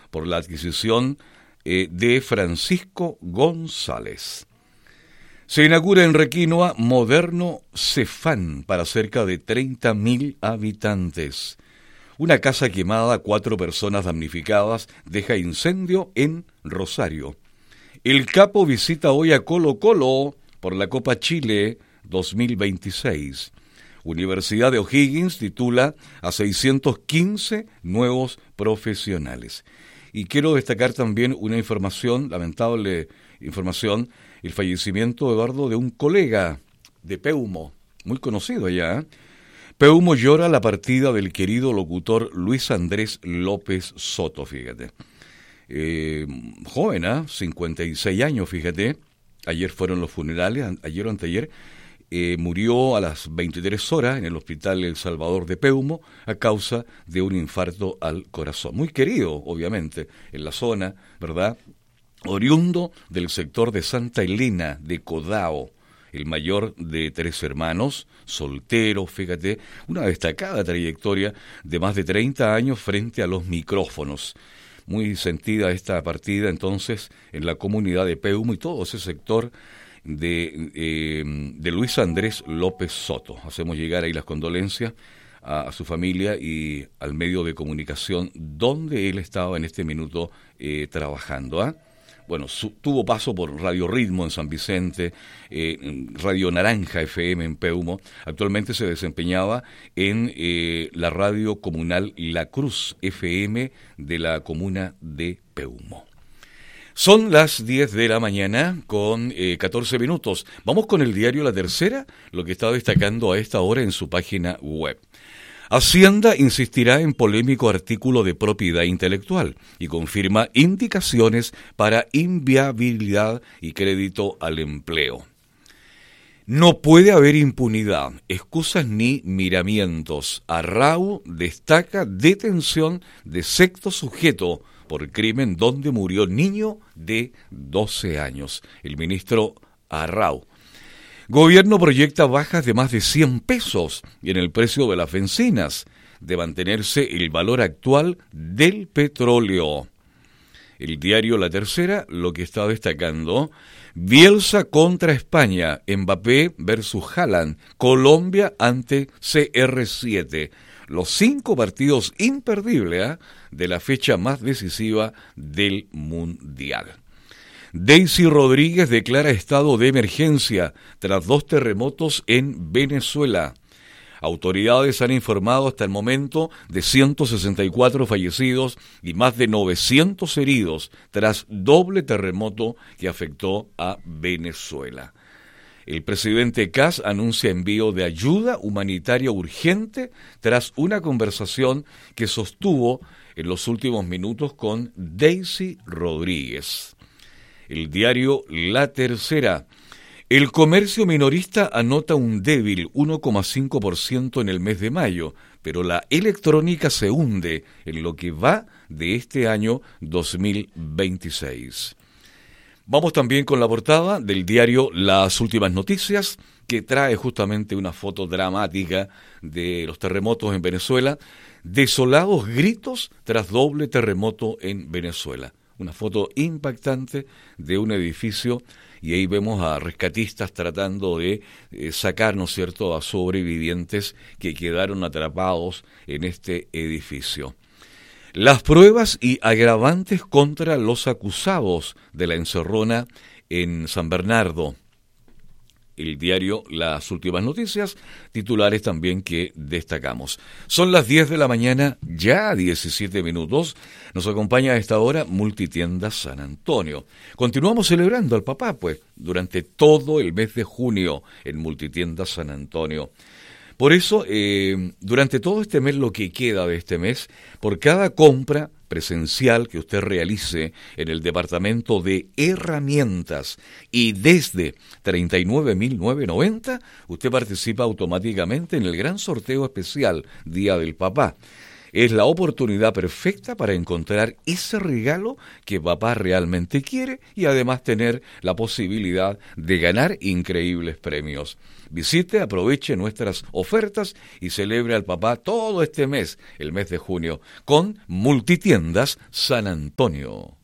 por la adquisición de Francisco González. Se inaugura en Requinoa moderno Cefán para cerca de 30.000 habitantes. Una casa quemada, 4 personas damnificadas, deja incendio en Rosario. El Capo visita hoy a Colo-Colo por la Copa Chile 2026. Universidad de O'Higgins titula a 615 nuevos profesionales. Y quiero destacar también una información, lamentable información, el fallecimiento, Eduardo, de un colega de Peumo, muy conocido allá. Peumo llora la partida del querido locutor Luis Andrés López Soto, fíjate. Joven, 56 años, fíjate. Ayer fueron los funerales, ayer o anteayer. Murió a las 23 horas en el hospital El Salvador de Peumo a causa de un infarto al corazón. Muy querido, obviamente, en la zona, ¿verdad? Oriundo del sector de Santa Elena de Codao, el mayor de 3 hermanos, soltero, fíjate, una destacada trayectoria de más de 30 años frente a los micrófonos. Muy sentida esta partida entonces en la comunidad de Peumo y todo ese sector de Luis Andrés López Soto. Hacemos llegar ahí las condolencias a su familia y al medio de comunicación donde él estaba en este minuto trabajando. Bueno, tuvo paso por Radio Ritmo en San Vicente, Radio Naranja FM en Peumo. Actualmente se desempeñaba en la radio comunal La Cruz FM de la comuna de Peumo. Son las 10 de la mañana con 14 minutos. Vamos con el diario La Tercera, lo que está destacando a esta hora en su página web. Hacienda insistirá en polémico artículo de propiedad intelectual y confirma indicaciones para inviabilidad y crédito al empleo. No puede haber impunidad, excusas ni miramientos. Arrau destaca detención de sexto sujeto por crimen donde murió niño de 12 años. El ministro Arrau. Gobierno proyecta bajas de más de 100 pesos en el precio de las bencinas, de mantenerse el valor actual del petróleo. El diario La Tercera lo que está destacando: Bielsa contra España, Mbappé versus Haaland, Colombia ante CR7. Los 5 partidos imperdibles de la fecha más decisiva del Mundial. Daisy Rodríguez declara estado de emergencia tras 2 terremotos en Venezuela. Autoridades han informado hasta el momento de 164 fallecidos y más de 900 heridos tras doble terremoto que afectó a Venezuela. El presidente Kast anuncia envío de ayuda humanitaria urgente tras una conversación que sostuvo en los últimos minutos con Daisy Rodríguez. El diario La Tercera. El comercio minorista anota un débil 1,5% en el mes de mayo, pero la electrónica se hunde en lo que va de este año 2026. Vamos también con la portada del diario Las Últimas Noticias, que trae justamente una foto dramática de los terremotos en Venezuela. Desolados gritos tras doble terremoto en Venezuela. Una foto impactante de un edificio y ahí vemos a rescatistas tratando de sacar, ¿no es cierto?, a sobrevivientes que quedaron atrapados en este edificio. Las pruebas y agravantes contra los acusados de la encerrona en San Bernardo. El diario Las Últimas Noticias, titulares también que destacamos. Son las 10 de la mañana, ya 17 minutos. Nos acompaña a esta hora Multitiendas San Antonio. Continuamos celebrando al papá, pues, durante todo el mes de junio en Multitiendas San Antonio. Por eso, durante todo este mes, lo que queda de este mes, por cada compra presencial que usted realice en el departamento de herramientas y desde 39.990, usted participa automáticamente en el gran sorteo especial Día del Papá. Es la oportunidad perfecta para encontrar ese regalo que papá realmente quiere y además tener la posibilidad de ganar increíbles premios. Visite, aproveche nuestras ofertas y celebre al papá todo este mes, el mes de junio, con Multitiendas San Antonio.